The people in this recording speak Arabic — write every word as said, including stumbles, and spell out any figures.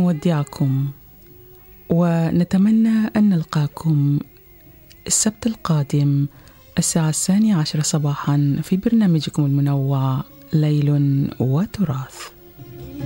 نودعكم ونتمنى أن نلقاكم السبت القادم الساعة الثانية عشر صباحا في برنامجكم المنوع ليل وتراث.